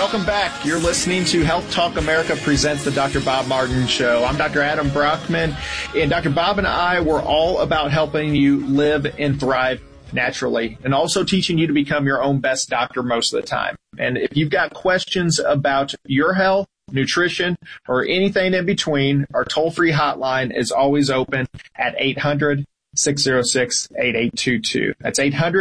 welcome back. You're listening to Health Talk America presents the Dr. Bob Martin Show. I'm Dr. Adam Brockman, and Dr. Bob and I were all about helping you live and thrive naturally, and also teaching you to become your own best doctor most of the time. And if you've got questions about your health, nutrition, or anything in between, our toll-free hotline is always open at 800-606-8822. That's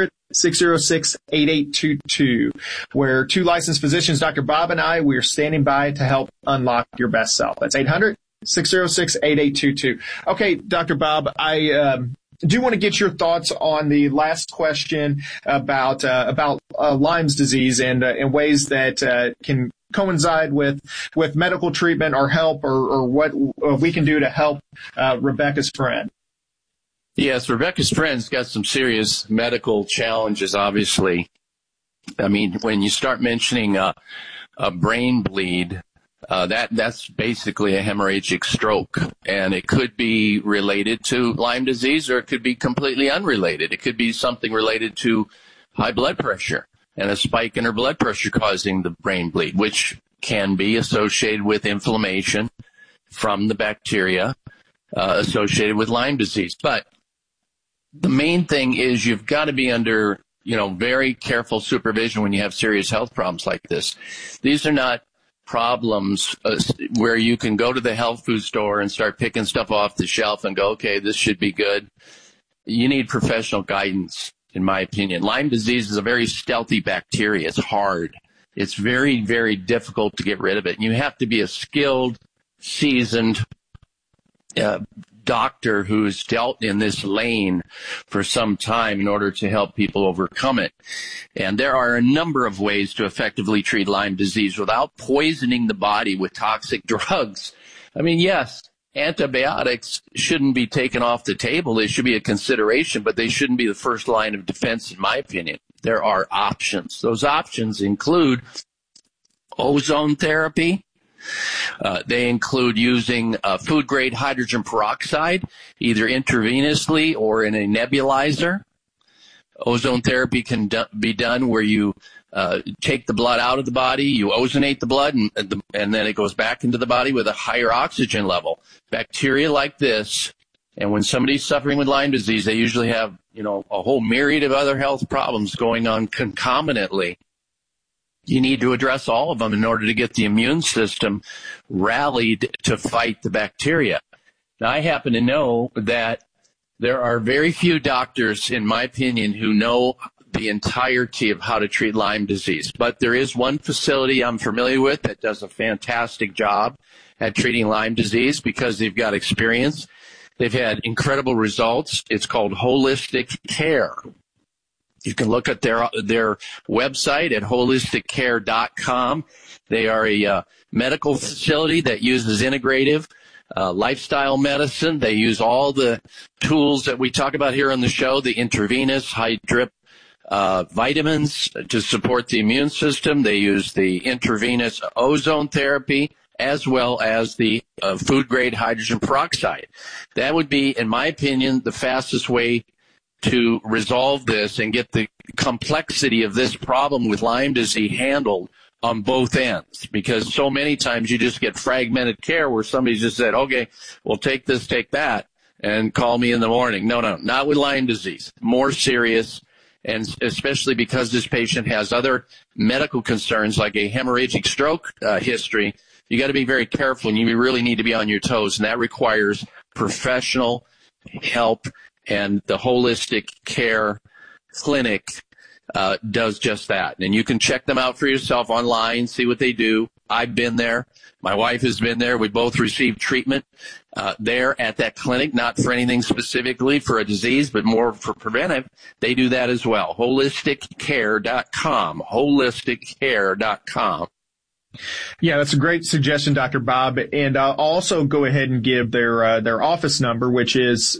800-606-8822, where two licensed physicians, Dr. Bob and I, we are standing by to help unlock your best self. That's 800-606-8822. Okay, Dr. Bob, I do want to get your thoughts on the last question about Lyme's disease and ways that can coincide with medical treatment or help or what we can do to help Rebecca's friend. Yes, Rebecca's friend's got some serious medical challenges, obviously. I mean, when you start mentioning a brain bleed, that's basically a hemorrhagic stroke, and it could be related to Lyme disease, or it could be completely unrelated. It could be something related to high blood pressure and a spike in her blood pressure causing the brain bleed, which can be associated with inflammation from the bacteria associated with Lyme disease. But the main thing is you've got to be under, very careful supervision when you have serious health problems like this. These are not problems where you can go to the health food store and start picking stuff off the shelf and go, okay, this should be good. You need professional guidance, in my opinion. Lyme disease is a very stealthy bacteria. It's hard. It's very, very difficult to get rid of it. And you have to be a skilled, seasoned doctor who's dealt in this lane for some time in order to help people overcome it. And there are a number of ways to effectively treat Lyme disease without poisoning the body with toxic drugs. I mean, yes, antibiotics shouldn't be taken off the table. They should be a consideration, but they shouldn't be the first line of defense, in my opinion. There are options. Those options include ozone therapy. They include using food-grade hydrogen peroxide, either intravenously or in a nebulizer. Ozone therapy can be done where you take the blood out of the body, you ozonate the blood, and then it goes back into the body with a higher oxygen level. Bacteria like this, and when somebody's suffering with Lyme disease, they usually have, a whole myriad of other health problems going on concomitantly. You need to address all of them in order to get the immune system rallied to fight the bacteria. Now, I happen to know that there are very few doctors, in my opinion, who know the entirety of how to treat Lyme disease. But there is one facility I'm familiar with that does a fantastic job at treating Lyme disease because they've got experience. They've had incredible results. It's called Holistic Care. You can look at their website at holisticcare.com. They are a medical facility that uses integrative lifestyle medicine. They use all the tools that we talk about here on the show, the intravenous high drip vitamins to support the immune system. They use the intravenous ozone therapy as well as the food-grade hydrogen peroxide. That would be, in my opinion, the fastest way to resolve this and get the complexity of this problem with Lyme disease handled on both ends, because so many times you just get fragmented care where somebody just said, okay, well, take this, take that, and call me in the morning. No, not with Lyme disease. More serious, and especially because this patient has other medical concerns like a hemorrhagic stroke history, you got to be very careful, and you really need to be on your toes, and that requires professional help. And the Holistic Care Clinic does just that. And you can check them out for yourself online, see what they do. I've been there. My wife has been there. We both received treatment there at that clinic, not for anything specifically for a disease, but more for preventive. They do that as well. Holisticcare.com. Holisticcare.com. Yeah, that's a great suggestion, Dr. Bob. And I'll also go ahead and give their office number, which is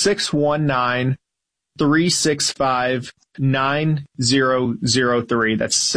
619-365-9003. That's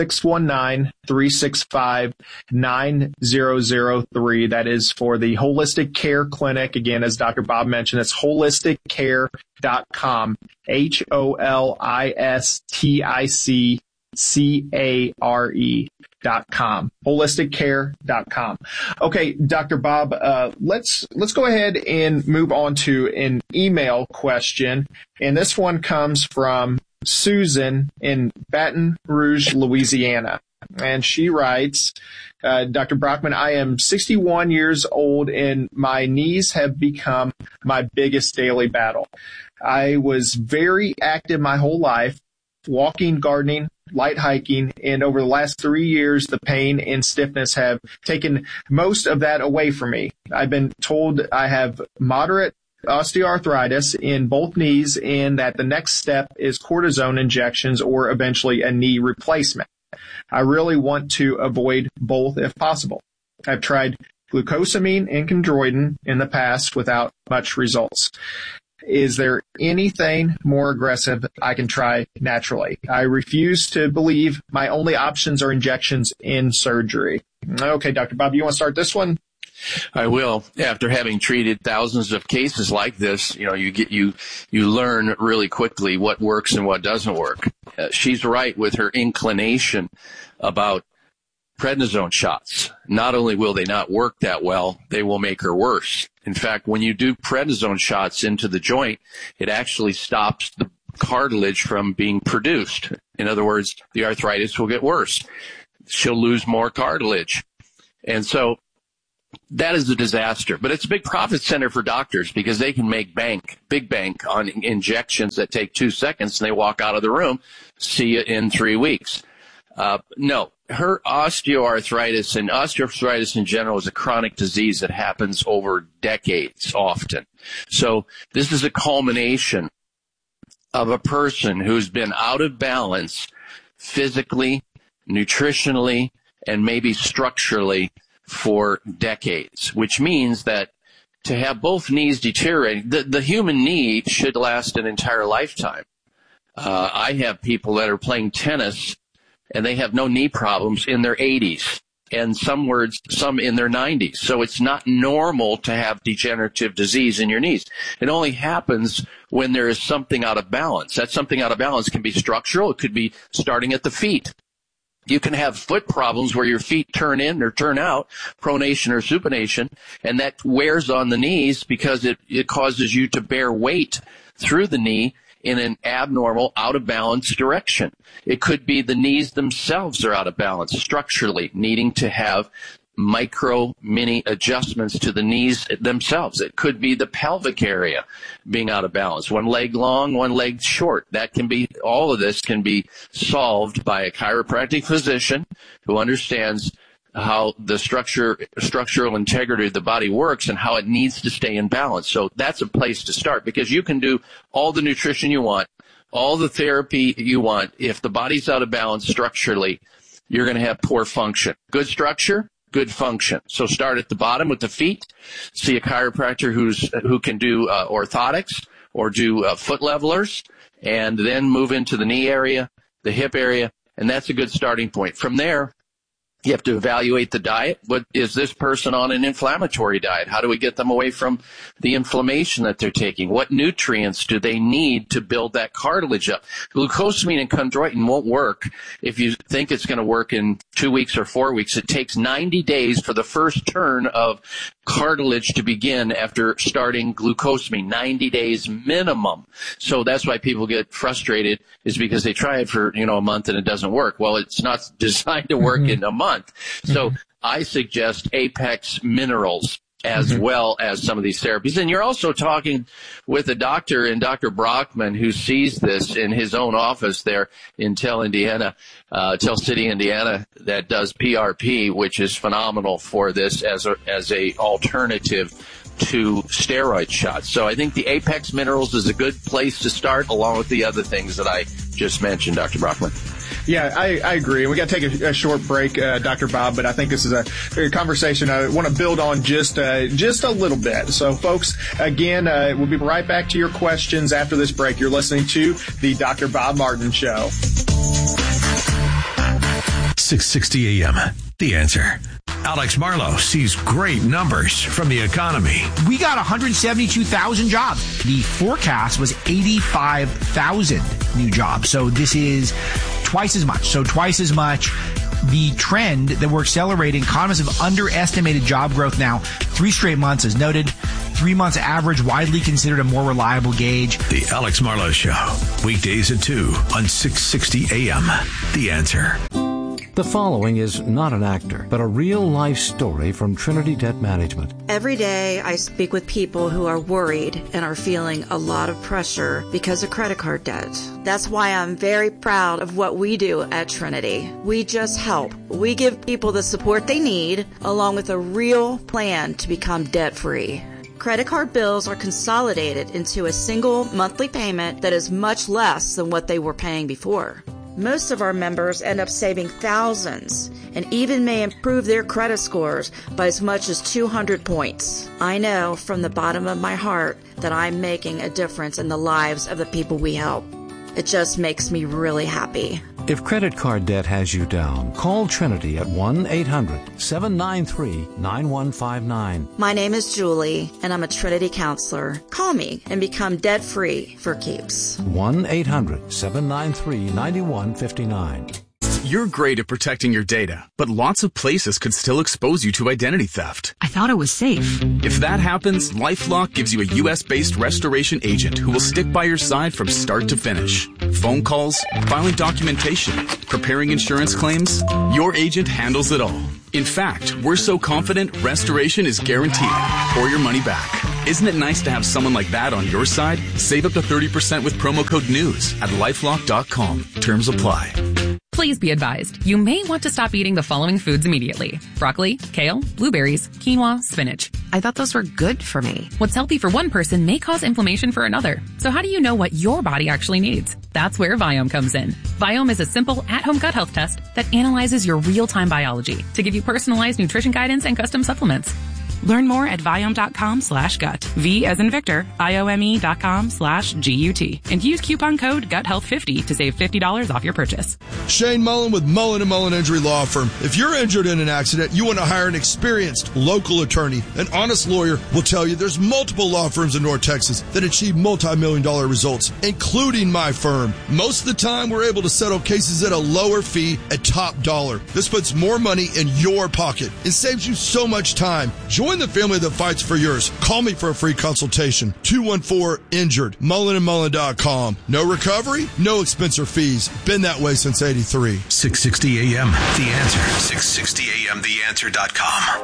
619-365-9003. That is for the Holistic Care Clinic. Again, as Dr. Bob mentioned, it's holisticcare.com. HOLISTIC Holisticcare.com. HolisticCare.com. Okay, Dr. Bob, let's go ahead and move on to an email question. And this one comes from Susan in Baton Rouge, Louisiana. And she writes, Dr. Brockman, I am 61 years old and my knees have become my biggest daily battle. I was very active my whole life, walking, gardening, light hiking, and over the last 3 years, the pain and stiffness have taken most of that away from me. I've been told I have moderate osteoarthritis in both knees and that the next step is cortisone injections or eventually a knee replacement. I really want to avoid both if possible. I've tried glucosamine and chondroitin in the past without much results. Is there anything more aggressive I can try naturally? I refuse to believe my only options are injections and surgery. Okay, Dr. Bob, you want to start this one? I will. After having treated thousands of cases like this, you learn really quickly what works and what doesn't work. She's right with her inclination about prednisone shots. Not only will they not work that well, they will make her worse. In fact, when you do prednisone shots into the joint, it actually stops the cartilage from being produced. In other words, the arthritis will get worse. She'll lose more cartilage. And so that is a disaster. But it's a big profit center for doctors because they can make big bank on injections that take 2 seconds and they walk out of the room, see you in 3 weeks. No, her osteoarthritis and osteoarthritis in general is a chronic disease that happens over decades often. So this is a culmination of a person who's been out of balance physically, nutritionally, and maybe structurally for decades, which means that to have both knees deteriorate, the human knee should last an entire lifetime. I have people that are playing tennis and they have no knee problems in their 80s and some in their 90s. So it's not normal to have degenerative disease in your knees. It only happens when there is something out of balance. That something out of balance can be structural. It could be starting at the feet. You can have foot problems where your feet turn in or turn out, pronation or supination, and that wears on the knees because it causes you to bear weight through the knee in an abnormal, out of balance direction. It could be the knees themselves are out of balance structurally, needing to have mini adjustments to the knees themselves. It could be the pelvic area being out of balance. One leg long, one leg short. All of this can be solved by a chiropractic physician who understands how the structural integrity of the body works and how it needs to stay in balance. So that's a place to start because you can do all the nutrition you want, all the therapy you want. If the body's out of balance structurally, you're going to have poor function. Good structure, good function. So start at the bottom with the feet. See a chiropractor who can do orthotics or do foot levelers, and then move into the knee area, the hip area, and that's a good starting point. From there, you have to evaluate the diet. What is this person on an inflammatory diet? How do we get them away from the inflammation that they're taking? What nutrients do they need to build that cartilage up? Glucosamine and chondroitin won't work if you think it's going to work in 2 weeks or 4 weeks. It takes 90 days for the first turn of cartilage to begin after starting glucosamine, 90 days minimum. So that's why people get frustrated, is because they try it for, a month and it doesn't work. Well, it's not designed to work in a month. So I suggest Apex Minerals as well as some of these therapies. And you're also talking with a doctor, and Dr. Brockman, who sees this in his own office there in Tell City, Indiana, that does PRP, which is phenomenal for this as a alternative to steroid shots. So I think the Apex Minerals is a good place to start, along with the other things that I just mentioned, Dr. Brockman. Yeah, I agree. We got to take a short break, Dr. Bob, but I think this is a conversation I want to build on just a little bit. So, folks, again, we'll be right back to your questions after this break. You're listening to the Dr. Bob Martin Show. 660 AM. The Answer. Alex Marlow sees great numbers from the economy. We got 172,000 jobs. The forecast was 85,000 new jobs. So this is twice as much. So twice as much. The trend that we're accelerating, economists have underestimated job growth now 3 straight months, as noted. 3 months average, widely considered a more reliable gauge. The Alex Marlowe Show, weekdays at 2 on 660 AM. The Answer. The following is not an actor, but a real-life story from Trinity Debt Management. Every day I speak with people who are worried and are feeling a lot of pressure because of credit card debt. That's why I'm very proud of what we do at Trinity. We just help. We give people the support they need, along with a real plan to become debt-free. Credit card bills are consolidated into a single monthly payment that is much less than what they were paying before. Most of our members end up saving thousands and even may improve their credit scores by as much as 200 points. I know from the bottom of my heart that I'm making a difference in the lives of the people we help. It just makes me really happy. If credit card debt has you down, call Trinity at 1-800-793-9159. My name is Julie, and I'm a Trinity counselor. Call me and become debt-free for keeps. 1-800-793-9159. You're great at protecting your data, but lots of places could still expose you to identity theft. I thought it was safe. If that happens, LifeLock gives you a U.S.-based restoration agent who will stick by your side from start to finish. Phone calls, filing documentation, preparing insurance claims, your agent handles it all. In fact, we're so confident restoration is guaranteed or your money back. Isn't it nice to have someone like that on your side? Save up to 30% with promo code NEWS at LifeLock.com. Terms apply. Please be advised, you may want to stop eating the following foods immediately. Broccoli, kale, blueberries, quinoa, spinach. I thought those were good for me. What's healthy for one person may cause inflammation for another. So how do you know what your body actually needs? That's where Viome comes in. Viome is a simple at-home gut health test that analyzes your real-time biology to give you personalized nutrition guidance and custom supplements. Learn more at Viome.com/gut. V as in Victor, IOME.com/GUT. And use coupon code GUTHEALTH50 to save $50 off your purchase. Shane Mullen with Mullen & Mullen Injury Law Firm. If you're injured in an accident, you want to hire an experienced local attorney. An honest lawyer will tell you there's multiple law firms in North Texas that achieve multi-million-dollar results, including my firm. Most of the time, we're able to settle cases at a lower fee at top dollar. This puts more money in your pocket and saves you so much time. Join the family that fights for yours. Call me for a free consultation. 214-INJURED. MullenandMullen.com. No recovery, no expense or fees. Been that way since '83. 660 AM. The Answer. 660 AMTheAnswer.com.